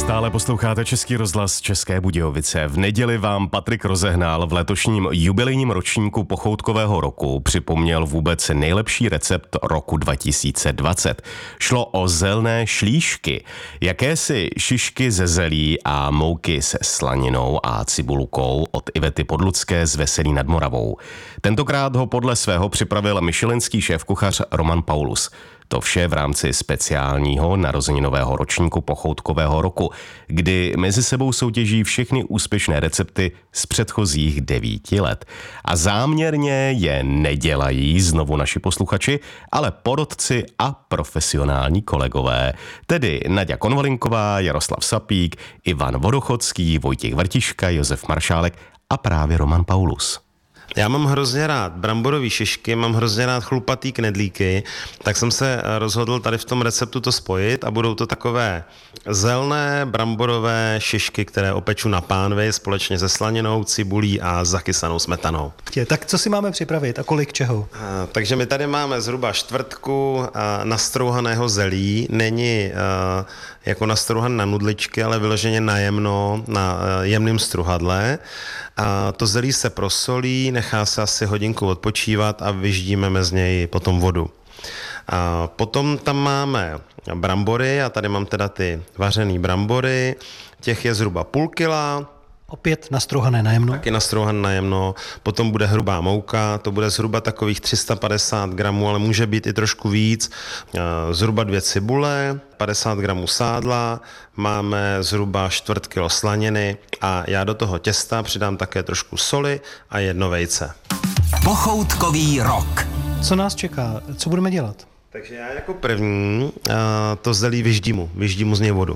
Stále posloucháte Český rozhlas České Budějovice. V neděli vám Patrik Rozehnal v letošním jubilejním ročníku pochoutkového roku připomněl vůbec nejlepší recept roku 2020. Šlo o zelné šlíšky, jakési šišky ze zelí a mouky se slaninou a cibulkou od Ivety Podlucké z Veselí nad Moravou. Tentokrát ho podle svého připravil michelinský šéfkuchař Roman Paulus. To vše v rámci speciálního narozeninového ročníku pochoutkového roku, kdy mezi sebou soutěží všechny úspěšné recepty z předchozích 9 let. A záměrně je nedělají znovu naši posluchači, ale porotci a profesionální kolegové. Tedy Naďa Konvalinková, Jaroslav Sapík, Ivan Vodochodský, Vojtěch Vrtiška, Josef Maršálek a právě Roman Paulus. Já mám hrozně rád bramborové šišky, mám hrozně rád chlupatý knedlíky, tak jsem se rozhodl tady v tom receptu to spojit a budou to takové zelné bramborové šišky, které opeču na pánvi společně se slaninou, cibulí a zakysanou smetanou. Tak co si máme připravit a kolik čeho? Takže my tady máme zhruba čtvrtku nastrouhaného zelí, není jako nastrouhan na nudličky, ale vyloženě najemno na jemném struhadle. A to zelí se prosolí, nechá se asi hodinku odpočívat a vyždímeme z něj potom vodu. A potom tam máme brambory, a tady mám teda ty vařený brambory, těch je zhruba půl kila. Opět nastrouhané najemno. Taky nastrouhané najemno, potom bude hrubá mouka, to bude zhruba takových 350 gramů, ale může být i trošku víc. Zhruba 2 cibule, 50 gramů sádla, máme zhruba 1/4 kilo slaniny a já do toho těsta přidám také trošku soli a 1 vejce. Pochoutkový rok. Co nás čeká? Co budeme dělat? Takže já jako první to zelí vyždímu z něj vodu.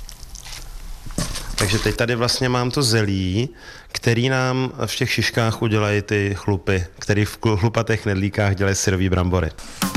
Takže teď tady vlastně mám to zelí, který nám v těch šiškách udělají ty chlupy, který v chlupatých knedlíkách dělají syrový brambory.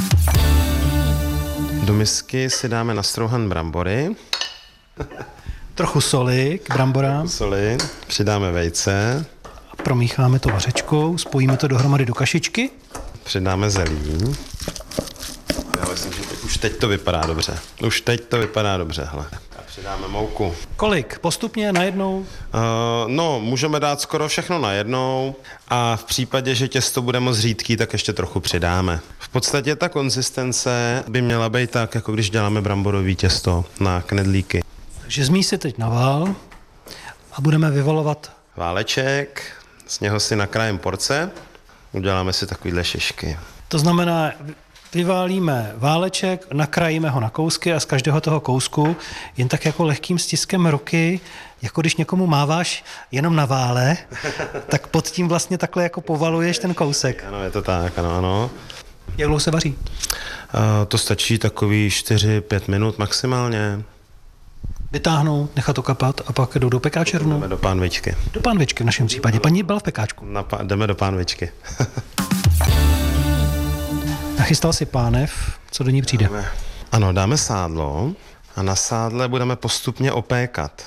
Do misky si dáme nastrouhan brambory. Trochu soli k bramborám. Soli, přidáme vejce. A promícháme to vařečkou, spojíme to dohromady do kašičky. Přidáme zelí. Já myslím, že už teď to vypadá dobře. Hele. A přidáme mouku. Kolik? Postupně, najednou? Můžeme dát skoro všechno najednou a v případě, že těsto bude moc řídký, tak ještě trochu přidáme. V podstatě ta konzistence by měla být tak, jako když děláme bramborový těsto na knedlíky. Takže zmísit teď na vál a budeme vyvalovat váleček, z něho si nakrájeme porce, uděláme si takovýhle šišky. To znamená, vyválíme váleček, nakrájíme ho na kousky a z každého toho kousku jen tak jako lehkým stiskem ruky, jako když někomu máváš jenom na vále, tak pod tím vlastně takhle jako povaluješ ten kousek. Ano, je to tak, ano. Jak dlouho se vaří? To stačí takový 4-5 minut maximálně. Vytáhnout, nechat to kapat a pak jdou do pekáče rovnou? Jdeme do pánvičky. Do pánvičky v našem případě. Paní byla v pekáčku. Jdeme do pánvičky. Nachystal si pánev, co do ní přijde? Dáme sádlo a na sádle budeme postupně opékat.